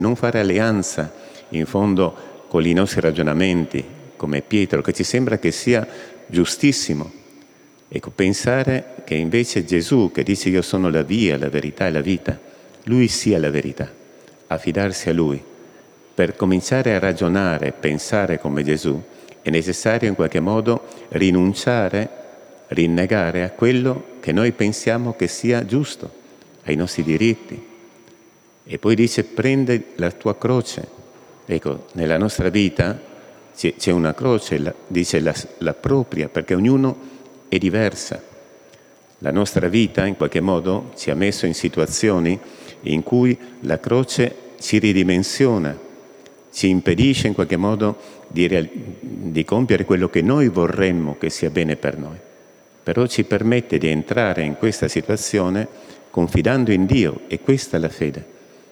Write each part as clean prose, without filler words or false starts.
non fare alleanza in fondo con i nostri ragionamenti, come Pietro, che ci sembra che sia giustissimo. Ecco, pensare che invece Gesù, che dice io sono la via, la verità e la vita, Lui sia la verità, affidarsi a Lui. Per cominciare a ragionare, pensare come Gesù, è necessario in qualche modo rinunciare, rinnegare a quello che noi pensiamo che sia giusto, ai nostri diritti. E poi dice prendi la tua croce. Ecco, nella nostra vita c'è una croce, dice la propria, perché ognuno è diversa. La nostra vita in qualche modo ci ha messo in situazioni in cui la croce ci ridimensiona, ci impedisce in qualche modo di compiere quello che noi vorremmo che sia bene per noi. Però ci permette di entrare in questa situazione confidando in Dio, e questa è la fede.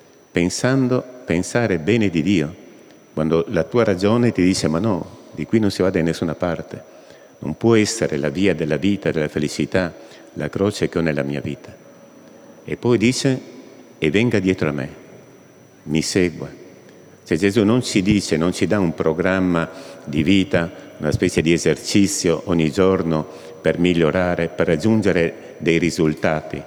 Pensare bene di Dio, quando la tua ragione ti dice ma no, di qui non si va da nessuna parte, non può essere la via della vita, della felicità, la croce che ho nella mia vita. E poi dice e venga dietro a me, mi segua. Cioè Gesù non ci dice, non ci dà un programma di vita, una specie di esercizio ogni giorno per migliorare, per raggiungere dei risultati,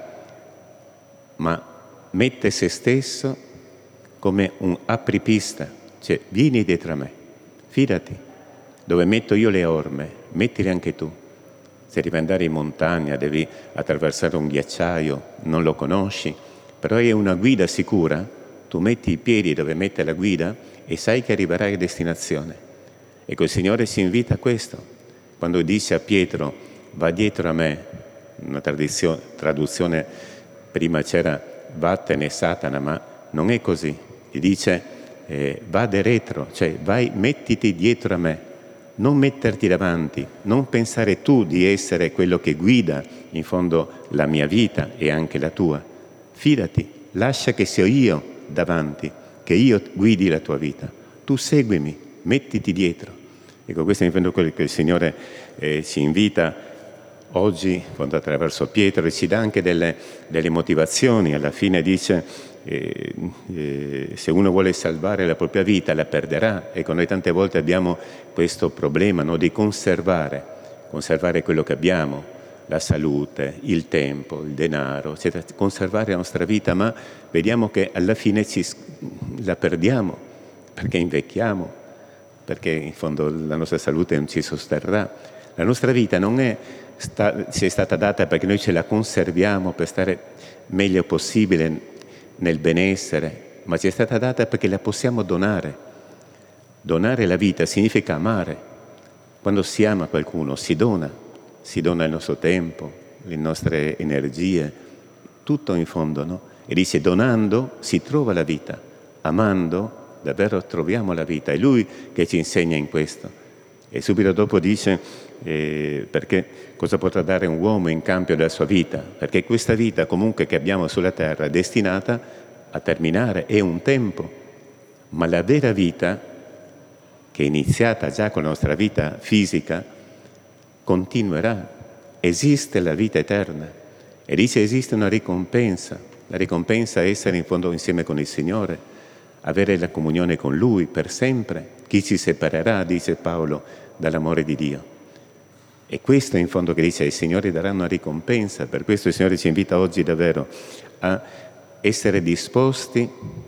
ma mette se stesso come un apripista, cioè vieni dietro a me, fidati, dove metto io le orme, mettile anche tu. Se devi andare in montagna, devi attraversare un ghiacciaio, non lo conosci, però è una guida sicura, tu metti i piedi dove mette la guida e sai che arriverai a destinazione. Ecco, il Signore ci invita a questo. Quando dice a Pietro, va dietro a me, una traduzione, prima c'era vattene Satana, ma non è così. Gli dice, va de retro, cioè vai, mettiti dietro a me, non metterti davanti, non pensare tu di essere quello che guida in fondo la mia vita e anche la tua. Fidati, lascia che sia io davanti, che io guidi la tua vita. Tu seguimi, mettiti dietro. Ecco, questo è in fondo quello che il Signore ci invita oggi, quando attraverso Pietro, e ci dà anche delle motivazioni. Alla fine dice, se uno vuole salvare la propria vita, la perderà. Ecco, noi tante volte abbiamo questo problema, no? Di conservare quello che abbiamo, la salute, il tempo, il denaro, eccetera, conservare la nostra vita, ma vediamo che alla fine la perdiamo, perché invecchiamo, perché in fondo la nostra salute non ci sosterrà. La nostra vita non ci è stata data perché noi ce la conserviamo per stare meglio possibile nel benessere, ma ci è stata data perché la possiamo donare. Donare la vita significa amare. Quando si ama qualcuno si dona il nostro tempo, le nostre energie, tutto in fondo, no? E dice donando si trova la vita, amando davvero troviamo la vita. È Lui che ci insegna in questo. E subito dopo dice perché cosa potrà dare un uomo in cambio della sua vita? Perché questa vita comunque che abbiamo sulla terra è destinata a terminare, è un tempo, ma la vera vita, che è iniziata già con la nostra vita fisica, continuerà. Esiste la vita eterna e dice esiste una ricompensa. La ricompensa è essere in fondo insieme con il Signore, avere la comunione con Lui per sempre. Chi ci separerà, dice Paolo, dall'amore di Dio? E questo in fondo che dice il Signore darà una ricompensa. Per questo il Signore ci invita oggi davvero a essere disposti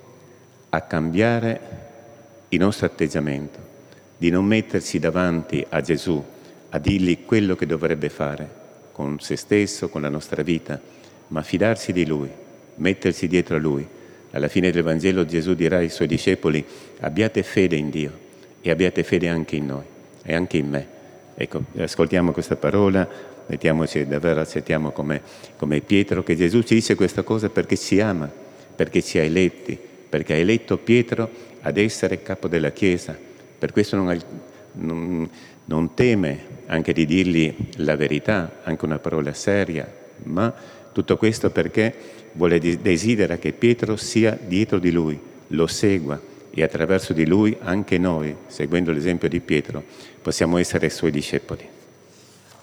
a cambiare il nostro atteggiamento, di non metterci davanti a Gesù, a dirgli quello che dovrebbe fare con se stesso, con la nostra vita, ma fidarsi di Lui, mettersi dietro a Lui. Alla fine del Vangelo Gesù dirà ai Suoi discepoli abbiate fede in Dio e abbiate fede anche in noi e anche in me. Ecco, ascoltiamo questa parola, mettiamoci davvero, accettiamo come Pietro, che Gesù ci dice questa cosa perché ci ama, perché ci ha eletti, perché ha eletto Pietro ad essere capo della Chiesa. Per questo non teme anche di dirgli la verità, anche una parola seria, ma tutto questo perché desidera che Pietro sia dietro di lui, lo segua e attraverso di lui anche noi, seguendo l'esempio di Pietro, possiamo essere suoi discepoli.